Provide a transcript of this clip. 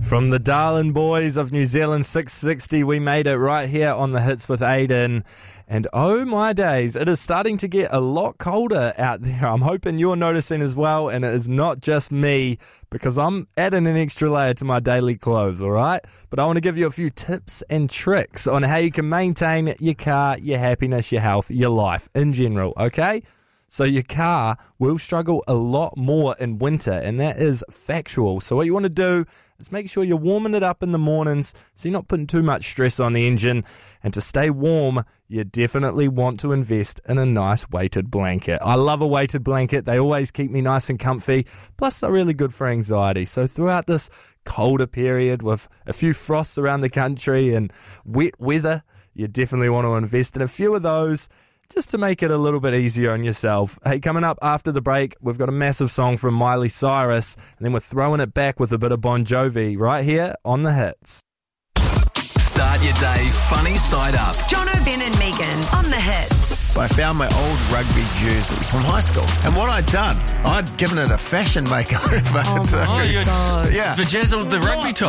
From the Darlin Boys of New Zealand 660, we made it right here on the Hits with Aiden. And oh my days, it is starting to get a lot colder out there. I'm hoping you're noticing as well, and it is not just me, because I'm adding an extra layer to my daily clothes, all right? But I want to give you a few tips and tricks on how you can maintain your car, your happiness, your health, your life in general, okay? So your car will struggle a lot more in winter, and that is factual. So what you want to do is make sure you're warming it up in the mornings so you're not putting too much stress on the engine. And to stay warm, you definitely want to invest in a nice weighted blanket. I love a weighted blanket. They always keep me nice and comfy. Plus, they're really good for anxiety. So throughout this colder period with a few frosts around the country and wet weather, you definitely want to invest in a few of those, just to make it a little bit easier on yourself. Hey, coming up after the break, we've got a massive song from Miley Cyrus, and then we're throwing it back with a bit of Bon Jovi right here on The Hits. Start your day funny side up. Jono, Ben and Megan on The Hits. I found my old rugby jersey from high school. And what I'd done, I'd given it a fashion makeover. Oh, my God. Yeah. Vajazzled the rugby top.